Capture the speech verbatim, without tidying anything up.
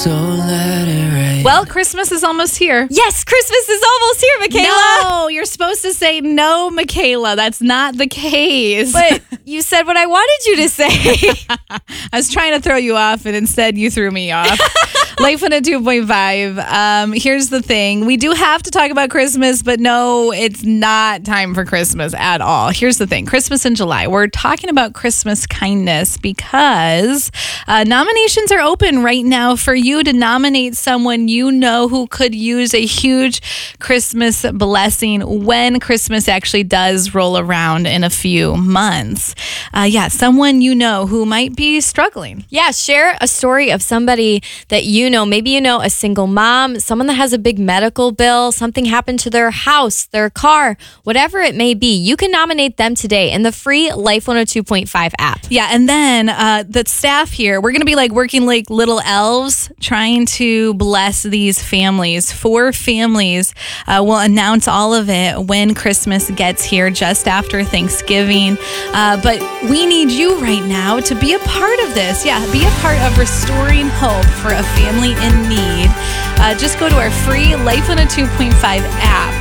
So let it rain. Well, Christmas is almost here. Yes, Christmas is almost here, Michaela. No, you're supposed to say no, Michaela. That's not the case. But you said what I wanted you to say. I was trying to throw you off, and instead you threw me off. Life in a two point five. Um, here's the thing. We do have to talk about Christmas, but no, it's not time for Christmas at all. Here's the thing. Christmas in July. We're talking about Christmas kindness because uh, nominations are open right now for you to nominate someone you know who could use a huge Christmas blessing when Christmas actually does roll around in a few months. Uh, yeah, someone you know who might be struggling. Yeah, share a story of somebody that you know. Maybe you know a single mom, someone that has a big medical bill, something happened to their house, their car, whatever it may be. You can nominate them today in the free Life one oh two point five app. Yeah, and then uh, the staff here, we're going to be like working like little elves trying to bless these families. Four families. Uh, we'll announce all of it when Christmas gets here just after Thanksgiving. Uh, but we need you right now to be a part of this. Yeah, be a part of restoring hope for a family in need. Uh, just go to our free Life one oh two point five app.